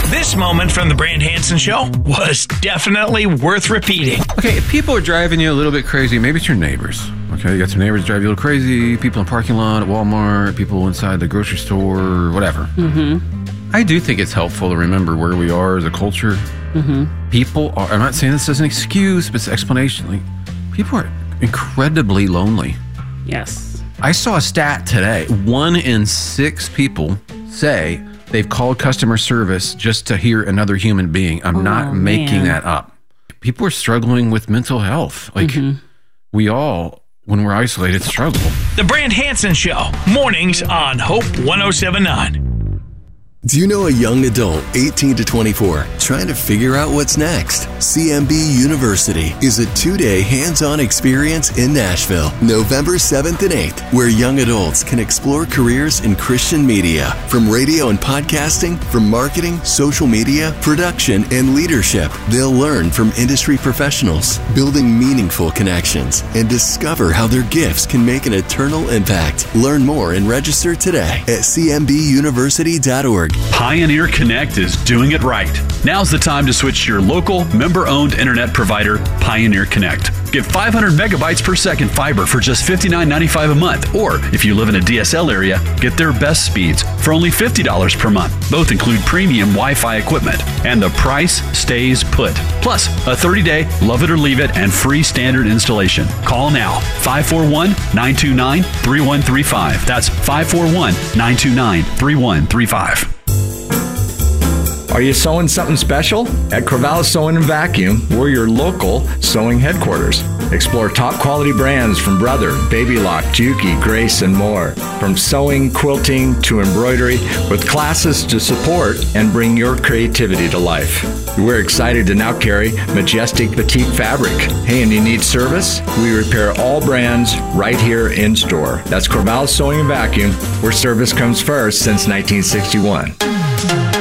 This moment from the Brand Hansen Show was definitely worth repeating. Okay, if people are driving you a little bit crazy, maybe it's your neighbors. Okay, you got some neighbors drive you a little crazy, people in the parking lot at Walmart, people inside the grocery store, whatever. Mm-hmm. I do think it's helpful to remember where we are as a culture. Mm-hmm. People are, I'm not saying this as an excuse, but it's an explanation. Like, people are incredibly lonely. Yes. I saw a stat today. 1 in 6 people say they've called customer service just to hear another human being. I'm not making that up. People are struggling with mental health. Like, we all, when we're isolated, struggle. The Brand Hansen Show, mornings on Hope 107.9. Do you know a young adult, 18 to 24, trying to figure out what's next? CMB University is a 2-day hands-on experience in Nashville, November 7th and 8th, where young adults can explore careers in Christian media, from radio and podcasting, from marketing, social media, production, and leadership. They'll learn from industry professionals, building meaningful connections, and discover how their gifts can make an eternal impact. Learn more and register today at cmbuniversity.org. Pioneer Connect is doing it right. Now's the time to switch to your local, member-owned internet provider, Pioneer Connect. Get 500 megabytes per second fiber for just $59.95 a month. Or if you live in a DSL area, get their best speeds for only $50 per month. Both include premium Wi-Fi equipment. And the price stays put. Plus, a 30-day love it or leave it and free standard installation. Call now, 541-929-3135. That's 541-929-3135. Are you sewing something special? At Corvallis Sewing and Vacuum, we're your local sewing headquarters. Explore top quality brands from Brother, Baby Lock, Juki, Grace, and more. From sewing, quilting, to embroidery, with classes to support and bring your creativity to life. We're excited to now carry Majestic Petite Fabric. Hey, and you need service? We repair all brands right here in store. That's Corvallis Sewing and Vacuum, where service comes first since 1961.